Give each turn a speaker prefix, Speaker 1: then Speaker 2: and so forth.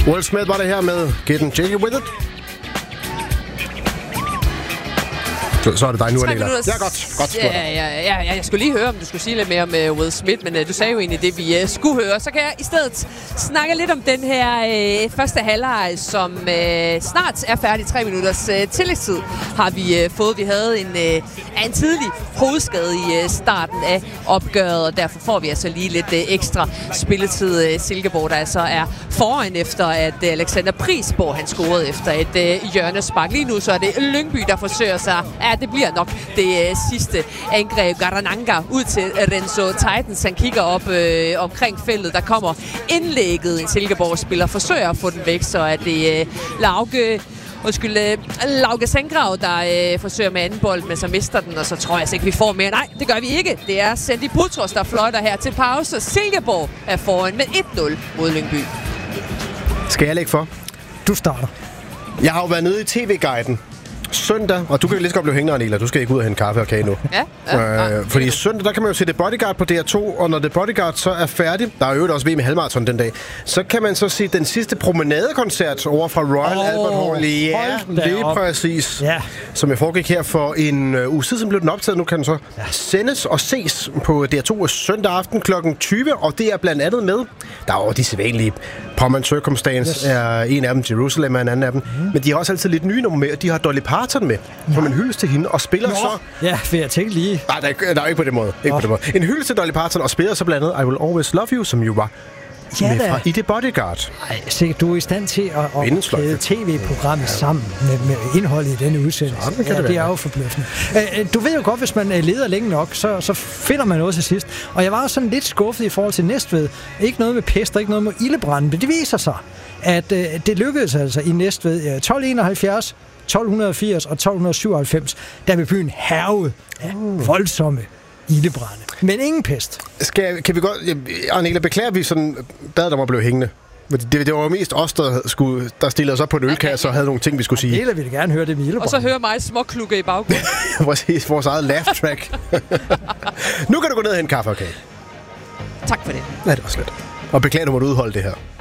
Speaker 1: Will Smith var det her med Getting Jiggy With It. Så er det dig nu, Anela. Ja, godt.
Speaker 2: Ja, jeg skulle lige høre, om du skulle sige lidt mere om Will Smith, men du sagde jo egentlig det, vi skulle høre. Så kan jeg i stedet snakke lidt om den her første halvleg, som snart er færdig. 3 minutters tillægstid har vi fået. Vi havde en tidlig hovedskade i starten af opgøret, og derfor får vi altså lige lidt ekstra spilletid. Silkeborg, der altså er foran efter, at Alexander Prisborg, han scorede efter et hjørnespark. Lige nu så er det Lyngby, der forsøger sig. Ja, det bliver nok det sidste angreb. Garananga ud til Renzo Titans. Han kigger op omkring feltet. Der kommer indlægget. En Silkeborg-spiller forsøger at få den væk, så er det Lauke Senggrav, der forsøger med anden bold, men så mister den, og så tror jeg altså ikke, vi får mere. Nej, det gør vi ikke. Det er Sandy Putros, der fløjter her til pause. Silkeborg er foran med 1-0 mod Lyngby.
Speaker 1: Skal jeg lægge for?
Speaker 3: Du starter.
Speaker 1: Jeg har jo været nede i TV-guiden søndag, og du kan jo lige så godt blive hængende, Anela. Du skal ikke ud og hente kaffe og kage nu.
Speaker 2: Ja.
Speaker 1: Fordi søndag, der kan man jo se The Bodyguard på DR2, og når The Bodyguard så er færdig, der er jo også VM i halvmarathon den dag, så kan man så se den sidste promenadekoncert over fra Royal Albert Hall. Ja, lige præcis. Ja. Som jeg foregik her for en uge siden, som blev den optaget. Nu kan den så sendes og ses på DR2 søndag aften kl. 20, og det er blandt andet med, der er jo de sædvanlige Pomp & Circumstance, er en af dem, Jerusalem er en anden af dem, men de har også altid lidt nye numre med, og de har Dolly Parton med, som en hyldest til hende, og spiller så...
Speaker 3: Ja, vil jeg tænke lige.
Speaker 1: Nej, der er ikke på den måde. En hyldest til Dolly Parton, og spiller så blandt andet I Will Always Love You, som jo var med fra i The Bodyguard.
Speaker 3: Ej, sikkert, du er i stand til at kæde tv-programmet sammen med indholdet i denne udsendelse. Det er jo forbløffende. Du ved jo godt, hvis man leder længe nok, så finder man noget til sidst. Og jeg var også sådan lidt skuffet i forhold til Næstved. Ikke noget med pest, ikke noget med ildebrand, men det viser sig, at det lykkedes altså i Næstved 1271, 1280 og 1297, der blev byen hærget af voldsomme ildebrande. Men ingen pest.
Speaker 1: Kan vi godt... Anela, beklager vi sådan bad, der må blive hængende? Det var jo mest os, der stillede os op på en ølkasse og havde nogle ting, vi skulle sige.
Speaker 3: Det vil vi gerne høre det med ildebrande.
Speaker 2: Og så hører mig småklukke i baggrunden.
Speaker 1: Præcis, vores eget laugh track. Nu kan du gå ned og hente kaffe og kage.
Speaker 2: Tak for det.
Speaker 1: Ja, det var slet. Og beklager, du måtte udholde det her.